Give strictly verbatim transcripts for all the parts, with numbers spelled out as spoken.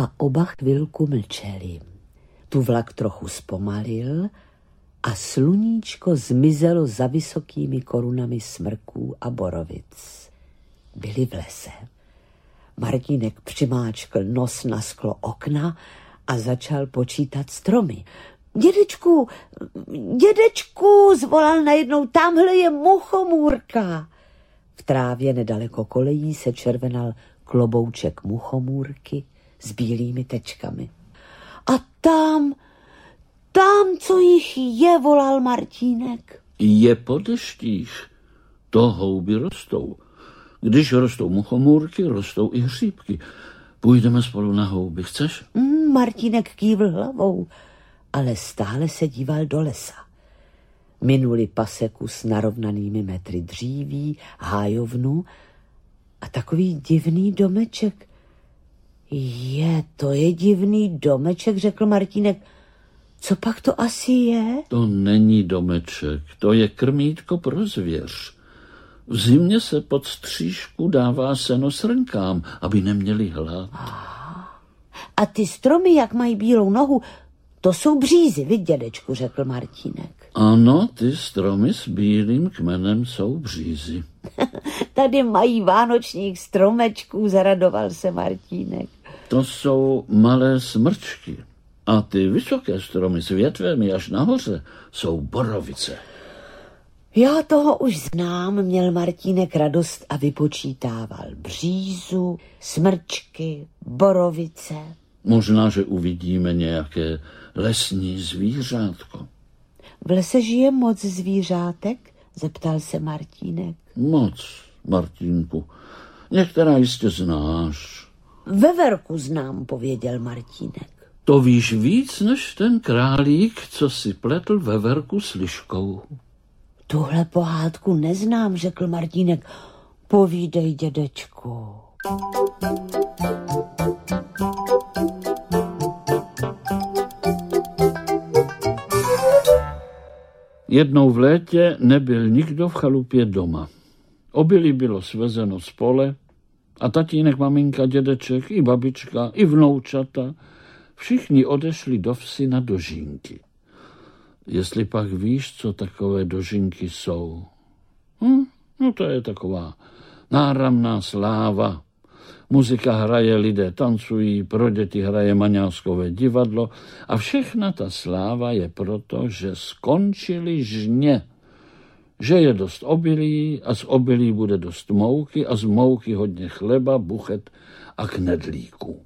a oba chvilku mlčeli. Tu vlak trochu zpomalil a sluníčko zmizelo za vysokými korunami smrků a borovic. Byli v lese. Martínek přimáčkl nos na sklo okna a začal počítat stromy. Dědečku, dědečku, zvolal najednou, tamhle je muchomůrka. V trávě nedaleko kolejí se červenal klobouček muchomůrky s bílými tečkami. A tam, tam, co jich je, volal Martínek. Je po deštích, to houby rostou. Když rostou muchomůrky, rostou i hříbky. Půjdeme spolu na houby, chceš? Mm, Martínek kývl hlavou, ale stále se díval do lesa. Minuli paseku s narovnanými metry dříví, hájovnu a takový divný domeček. Je, to je divný domeček, řekl Martínek. Co pak to asi je? To není domeček, to je krmítko pro zvěř. V zimě se pod střížku dává seno srnkám, aby neměli hlad. A ty stromy, jak mají bílou nohu, to jsou břízy, vid, dědečku, řekl Martínek. Ano, ty stromy s bílým kmenem jsou břízy. Tady mají vánočních stromečků, zaradoval se Martínek. To jsou malé smrčky. A ty vysoké stromy s větvemi až nahoře jsou borovice. Já toho už znám, měl Martínek radost a vypočítával břízu, smrčky, borovice. Možná, že uvidíme nějaké lesní zvířátko. V lese žije moc zvířátek? Zeptal se Martínek. Moc, Martínku. Některá jistě znáš. Veverku znám, pověděl Martínek. To víš víc než ten králík, co si pletl veverku s liškou. Tuhle pohádku neznám, řekl Martínek. Povídej, dědečku. Jednou v létě nebyl nikdo v chalupě doma. Obilí bylo svezeno z pole a tatínek, maminka, dědeček, i babička, i vnoučata, všichni odešli do vsi na dožínky. Jestli pak víš, co takové dožínky jsou. Hm? No to je taková náramná sláva. Muzika hraje, lidé tancují, pro děti hraje maňáskové divadlo a všechna ta sláva je proto, že skončily žně. Že je dost obilí a z obilí bude dost mouky a z mouky hodně chleba, buchet a knedlíků.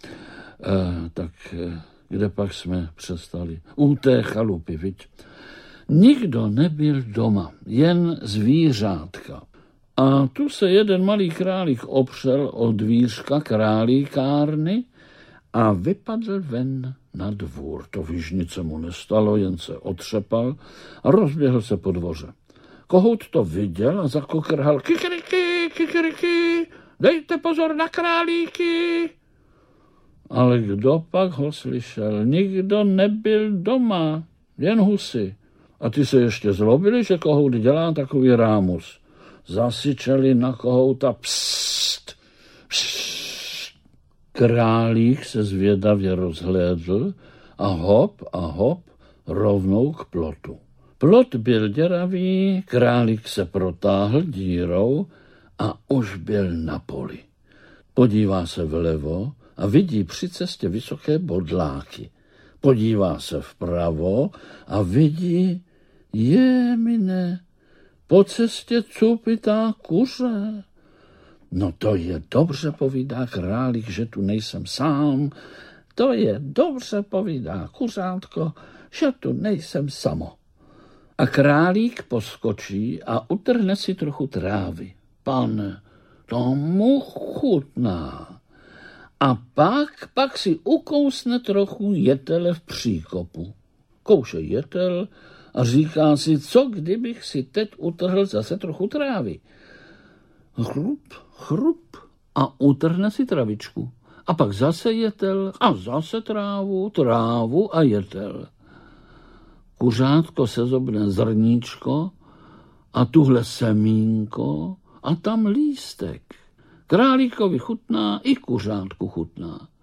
E, tak e, kde pak jsme přestali? U té chalupy, viď? Nikdo nebyl doma, jen zvířátka. A tu se jeden malý králík opřel o dvířka králíkárny a vypadl ven na dvůr. To víš, nic se mu nestalo, jen se otřepal a rozběhl se po dvoře. Kohout to viděl a zakokrhal: kikiriky, kikiriky, dejte pozor na králíky. Ale kdo pak ho slyšel? Nikdo nebyl doma, jen husy. A ty se ještě zlobili, že kohout dělá takový rámus. Zasyčeli na kohouta: pst, pst. Králík se zvědavě rozhlédl a hop a hop rovnou k plotu. Plot byl děravý, králík se protáhl dírou a už byl na poli. Podívá se vlevo a vidí při cestě vysoké bodláky. Podívá se vpravo a vidí, je mine, po cestě cupitá kuře. No to je dobře, povídá králík, že tu nejsem sám. To je dobře, povídá kuřátko, že tu nejsem samo. A králík poskočí a utrhne si trochu trávy. Pane, to mu chutná. A pak, pak si ukousne trochu jetele v příkopu. Kouše jetel a říká si, co kdybych si teď utrhl zase trochu trávy. Chrup, chrup a utrhne si travičku. A pak zase jetel a zase trávu, trávu a jetel. Kuřátko sezobne zrníčko a tuhle semínko a tam lístek. Králíkovi chutná i kuřátku chutná.